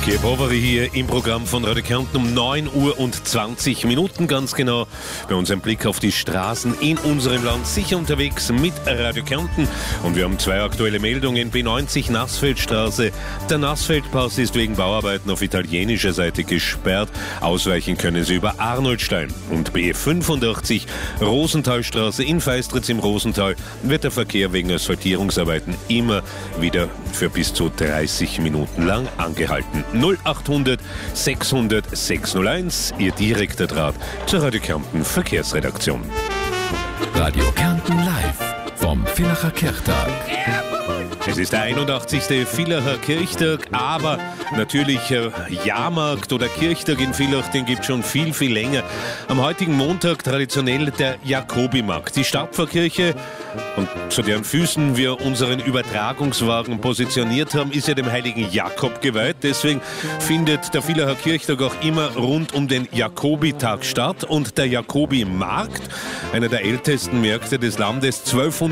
Kiepowery hier im Programm von Radio Kärnten um 9:20 Uhr ganz genau. Bei uns ein Blick auf die Straßen in unserem Land, sicher unterwegs mit Radio Kärnten. Und wir haben zwei aktuelle Meldungen. B90 Nassfeldstraße. Der Nassfeldpass ist wegen Bauarbeiten auf italienischer Seite gesperrt. Ausweichen können Sie über Arnoldstein. Und B85 Rosenthalstraße in Feistritz im Rosental wird der Verkehr wegen Asphaltierungsarbeiten immer wieder für bis zu 30 Minuten lang angehalten. 0800 600 601, Ihr direkter Draht zur Radio Kärnten Verkehrsredaktion. Radio Kärnten live vom Villacher Kirchtag. Es ist der 81. Villacher Kirchtag, aber natürlich Jahrmarkt oder Kirchtag in Villach, den gibt es schon viel, viel länger. Am heutigen Montag traditionell der Jakobimarkt. Die Stadtpfarrkirche, und zu deren Füßen wir unseren Übertragungswagen positioniert haben, ist ja dem heiligen Jakob geweiht. Deswegen findet der Villacher Kirchtag auch immer rund um den Jakobitag statt. Und der Jakobimarkt, einer der ältesten Märkte des Landes,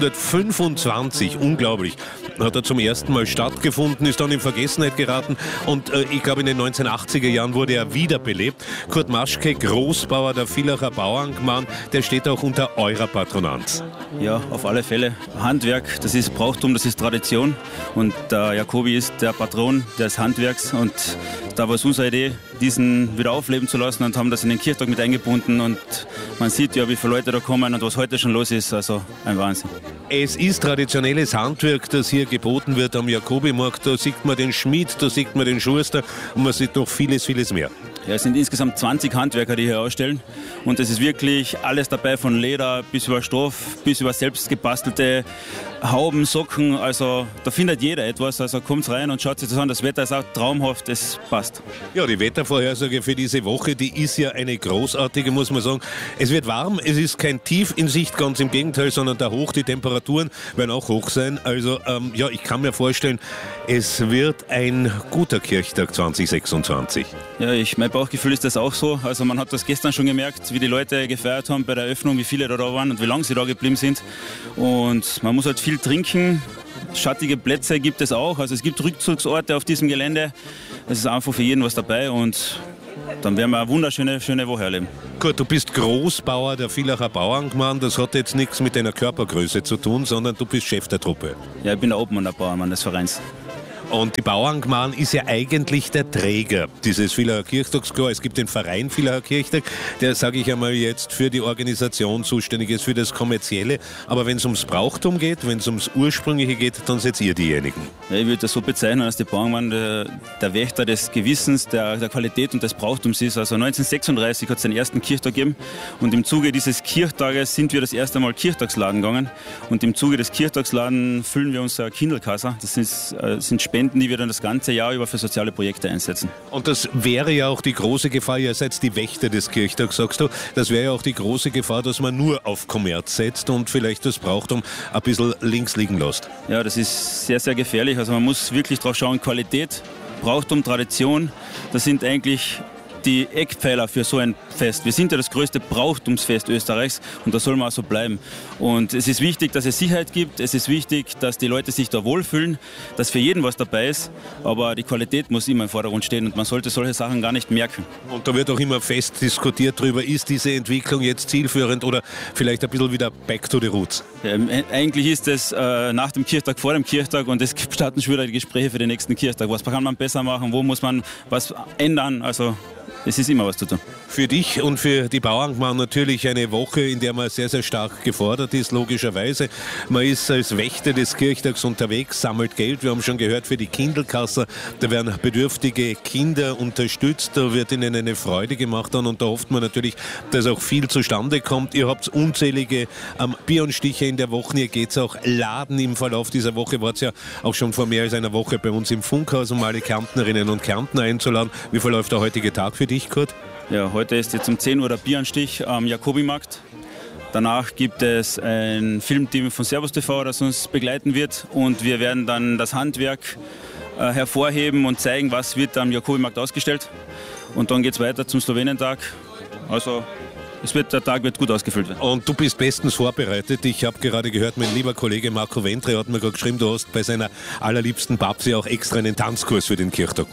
1225, unglaublich, hat er zum ersten Mal stattgefunden, ist dann in Vergessenheit geraten und ich glaube in den 1980er Jahren wurde er wiederbelebt. Kurt Maschke, Großbauer der Villacher Bauerngemeinde, der steht auch unter eurer Patronanz. Ja, auf alle Fälle. Handwerk, das ist Brauchtum, das ist Tradition und der Jakobi ist der Patron des Handwerks und da war es unsere Idee, diesen wieder aufleben zu lassen und haben das in den Kirchtag mit eingebunden und man sieht ja, wie viele Leute da kommen und was heute schon los ist, also ein Wahnsinn. Es ist traditionelles Handwerk, das hier geboten wird am Jakobimarkt. Da sieht man den Schmied, da sieht man den Schuster und man sieht noch vieles, vieles mehr. Ja, es sind insgesamt 20 Handwerker, die hier ausstellen und es ist wirklich alles dabei, von Leder bis über Stoff, bis über selbst gebastelte Hauben, Socken, also da findet jeder etwas, also kommt rein und schaut sich das an, das Wetter ist auch traumhaft, es passt. Ja, die Wettervorhersage für diese Woche, die ist ja eine großartige, muss man sagen. Es wird warm, es ist kein Tief in Sicht, ganz im Gegenteil, sondern da hoch, die Temperaturen werden auch hoch sein, also ja, ich kann mir vorstellen, es wird ein guter Kirchtag 2026. Ja, mein Bauchgefühl ist das auch so. Also man hat das gestern schon gemerkt, wie die Leute gefeiert haben bei der Eröffnung, wie viele da waren und wie lange sie da geblieben sind. Und man muss halt viel trinken. Schattige Plätze gibt es auch. Also es gibt Rückzugsorte auf diesem Gelände. Es ist einfach für jeden was dabei und dann werden wir eine wunderschöne Woche erleben. Gut, du bist Großbauer der Villacher Bauerngemeinde. Das hat jetzt nichts mit deiner Körpergröße zu tun, sondern du bist Chef der Truppe. Ja, ich bin der Obmann der Bauernmann des Vereins. Und die Bauerngemeinde ist ja eigentlich der Träger dieses Villacher Kirchtags. Klar, es gibt den Verein Villacher Kirchtag, der, sage ich einmal jetzt, für die Organisation zuständig ist, für das Kommerzielle. Aber wenn es ums Brauchtum geht, wenn es ums Ursprüngliche geht, dann seid ihr diejenigen. Ja, ich würde das so bezeichnen, dass die Bauerngemeinde der Wächter des Gewissens, der Qualität und des Brauchtums ist. Also 1936 hat es den ersten Kirchtag gegeben und im Zuge dieses Kirchtages sind wir das erste Mal Kirchtagsladen gegangen. Und im Zuge des Kirchtagsladen füllen wir unser Kindelkasse. Das sind Spenden, die wir dann das ganze Jahr über für soziale Projekte einsetzen. Und das wäre ja auch die große Gefahr, ihr seid die Wächter des Kirchtags, sagst du, das wäre ja auch die große Gefahr, dass man nur auf Kommerz setzt und vielleicht das Brauchtum ein bisschen links liegen lässt. Ja, das ist sehr, sehr gefährlich. Also man muss wirklich drauf schauen, Qualität, Brauchtum, Tradition, das sind eigentlich die Eckpfeiler für so ein Fest. Wir sind ja das größte Brauchtumsfest Österreichs und das soll mal so bleiben. Und es ist wichtig, dass es Sicherheit gibt, es ist wichtig, dass die Leute sich da wohlfühlen, dass für jeden was dabei ist, aber die Qualität muss immer im Vordergrund stehen und man sollte solche Sachen gar nicht merken. Und da wird auch immer fest diskutiert darüber, ist diese Entwicklung jetzt zielführend oder vielleicht ein bisschen wieder back to the roots? Ja, eigentlich ist es nach dem Kirchtag, vor dem Kirchtag und es starten schon wieder die Gespräche für den nächsten Kirchtag. Was kann man besser machen, wo muss man was ändern, also es ist immer was zu tun. Für dich und für die Bauerngemeinde natürlich eine Woche, in der man sehr, sehr stark gefordert ist, logischerweise. Man ist als Wächter des Kirchtags unterwegs, sammelt Geld. Wir haben schon gehört für die Kindelkasse. Da werden bedürftige Kinder unterstützt. Da wird ihnen eine Freude gemacht und da hofft man natürlich, dass auch viel zustande kommt. Ihr habt unzählige Bieranstiche in der Woche. Ihr geht auch laden im Verlauf dieser Woche. Wart ja auch schon vor mehr als einer Woche bei uns im Funkhaus, um alle Kärntnerinnen und Kärntner einzuladen. Wie verläuft der heutige Tag für dich, Kurt? Ja, heute ist jetzt um 10 Uhr der Bieranstich am Jakobimarkt. Danach gibt es ein Filmteam von Servus TV, das uns begleiten wird und wir werden dann das Handwerk hervorheben und zeigen, was wird am Jakobimarkt ausgestellt. Und dann geht es weiter zum Slowenientag. Also der Tag wird gut ausgefüllt werden. Und du bist bestens vorbereitet. Ich habe gerade gehört, mein lieber Kollege Marco Ventre hat mir gerade geschrieben, du hast bei seiner allerliebsten Babsi auch extra einen Tanzkurs für den Kirchtag gemacht.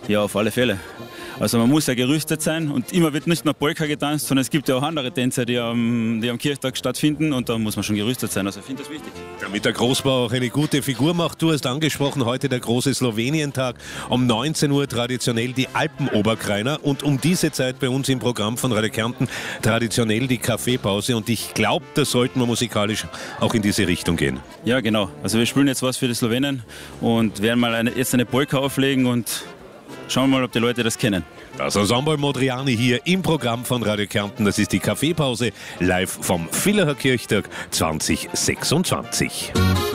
Ja, auf alle Fälle. Also man muss ja gerüstet sein und immer wird nicht nur Polka getanzt, sondern es gibt ja auch andere Tänze, die am Kirchtag stattfinden und da muss man schon gerüstet sein. Also ich finde das wichtig. Damit der Großbauer auch eine gute Figur macht. Du hast angesprochen, heute der große Slowenientag. Um 19 Uhr traditionell die Alpenoberkreiner und um diese Zeit bei uns im Programm von Radio Kärnten traditionell die Kaffeepause. Und ich glaube, da sollten wir musikalisch auch in diese Richtung gehen. Ja, genau. Also wir spielen jetzt was für die Slowenen und werden mal jetzt eine Polka auflegen und schauen wir mal, ob die Leute das kennen. Das Ensemble Modriani hier im Programm von Radio Kärnten. Das ist die Kaffeepause live vom Villacher Kirchtag 2026.